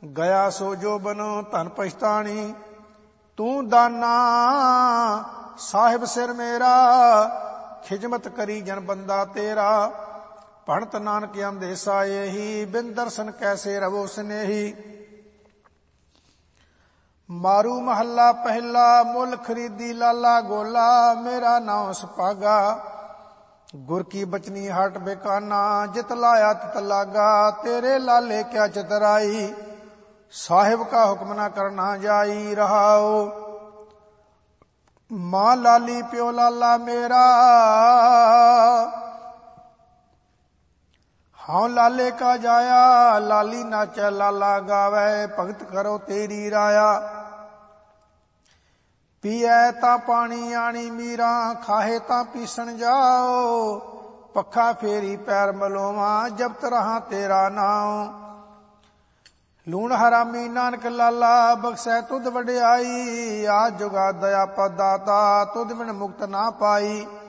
ਗਿਆ ਸੋ ਜੋਬਨ ਧਨ ਪਛਤਾਣੀ। ਤੂੰ ਦਾਨਾ ਸਾਹਿਬ ਸਿਰ ਮੇਰਾ, ਖਿਜਮਤ ਕਰੀ ਜਨ ਬੰਦਾ ਤੇਰਾ। ਭਣਤ ਨਾਨਕ ਅੰਦੇਸਾ ਇਹੀ, ਬਿਨ ਦਰਸ਼ਨ ਕੈਸੇ ਰਵੋ ਸਨੇਹੀ। ਮਾਰੂ ਮਹੱਲਾ ਪਹਿਲਾ, ਮੁੱਲ ਖਰੀਦੀ ਲਾਲਾ ਗੋਲਾ। ਮੇਰਾ ਨਾਮ ਸੁਪਾਗਾ, ਗੁਰ ਕੀ ਬਚਨੀ ਹਟ ਬੇਕਾਨਾ। ਜਿਤ ਲਾਇਆ ਤਿਤ ਲਾਗਾ, ਤੇਰੇ ਲਾਲੇ ਕਿਆ ਚਤਰਾਈ। ਸਾਹਿਬ ਕਾ ਹੁਕਮ ਨਾ ਕਰਨਾ ਜਾਈ ਰਹਾਓ। ਮਾਂ ਲਾਲੀ ਪਿਓ ਲਾਲਾ ਮੇਰਾ, ਹਾਂ ਲਾਲੇ ਕਾ ਜਾਇਆ। ਲਾਲੀ ਨਾਚੈ ਲਾਲਾ ਗਾਵੈ, ਭਗਤ ਕਰੋ ਤੇਰੀ ਰਾਇਆ। ਪੀਐ ਤਾਂ ਪਾਣੀ ਆਣੀ ਮੀਰਾਂ, ਖਾਹੇ ਤਾਂ ਪੀਸਣ ਜਾਓ। ਪੱਖਾ ਫੇਰੀ ਪੈਰ ਮਲੋਵਾਂ, ਜਪਤ ਰਹਾ ਤੇਰਾ ਨਾਮ। ਲੂਣ ਹਰਾਮੀ ਨਾਨਕ ਲਾਲਾ, ਬਖਸ਼ੈ ਤੁਧ ਵਡਿਆਈ। ਆਜ ਜੁਗਾ ਦਇਆ ਪਦਾਤਾ, ਤੁਧ ਬਿਨ ਮੁਕਤ ਨਾ ਪਾਈ।